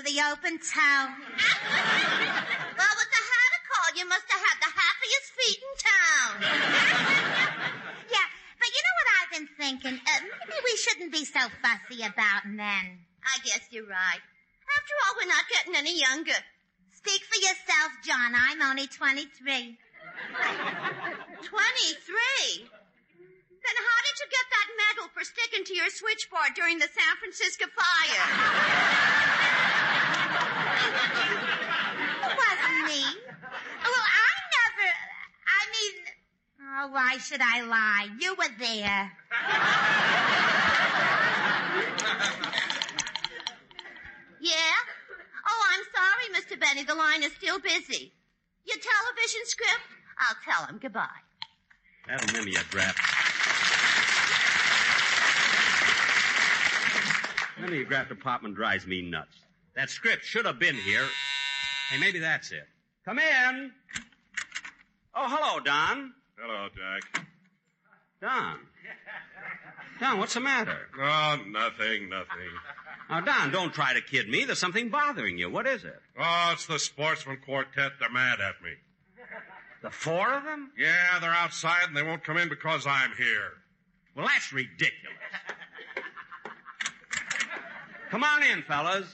the open toe. Well, with the Hatter call, you must have had the happiest feet in town. Yeah, but you know what I've been thinking? Maybe we shouldn't be so fussy about men. I guess you're right. After all, we're not getting any younger. Speak for yourself, John. I'm only 23. 23? Then how did you get that medal for sticking to your switchboard during the San Francisco fire? It wasn't me. Well, oh, why should I lie? You were there. Yeah? Oh, I'm sorry, Mr. Benny. The line is still busy. Your television script? I'll tell him goodbye. That'll mimeograph. Mimeograph department drives me nuts. That script should have been here. Hey, maybe that's it. Come in. Oh, hello, Don. Hello, Jack. Don, what's the matter? Oh, nothing. Now, Don, don't try to kid me. There's something bothering you. What is it? Oh, it's the Sportsman Quartet. They're mad at me. The four of them? Yeah, they're outside and they won't come in because I'm here. Well, that's ridiculous. Come on in, fellas.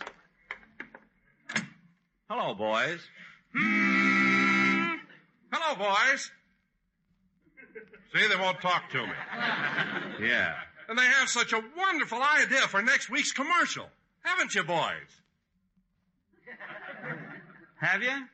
Hello, boys. Hello, boys. See, they won't talk to me. Yeah. And they have such a wonderful idea for next week's commercial. Haven't you, boys? Have you?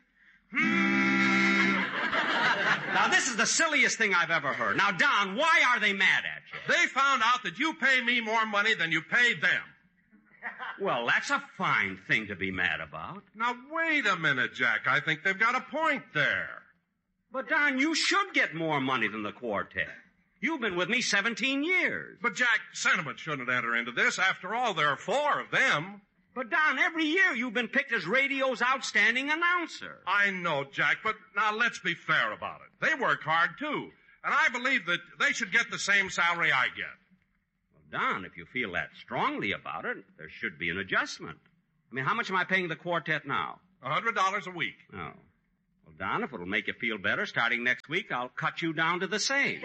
Now, this is the silliest thing I've ever heard. Now, Don, why are they mad at you? They found out that you pay me more money than you pay them. Well, that's a fine thing to be mad about. Now, wait a minute, Jack. I think they've got a point there. But, Don, you should get more money than the quartet. You've been with me 17 years. But, Jack, sentiment shouldn't enter into this. After all, there are four of them. But, Don, every year you've been picked as radio's outstanding announcer. I know, Jack, but now let's be fair about it. They work hard, too. And I believe that they should get the same salary I get. Well, Don, if you feel that strongly about it, there should be an adjustment. I mean, how much am I paying the quartet now? $100 a week. Oh. Well, Don, if it'll make you feel better, starting next week, I'll cut you down to the same.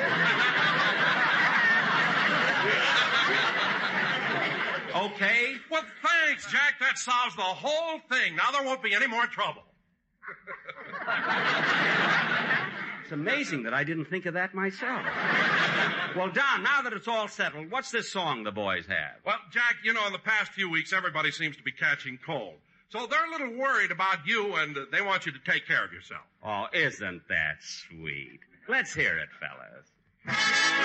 Okay? Well, thanks, Jack. That solves the whole thing. Now there won't be any more trouble. It's amazing that I didn't think of that myself. Well, Don, now that it's all settled, what's this song the boys have? Well, Jack, you know, in the past few weeks, everybody seems to be catching cold. So they're a little worried about you, and they want you to take care of yourself. Oh, isn't that sweet? Let's hear it, fellas.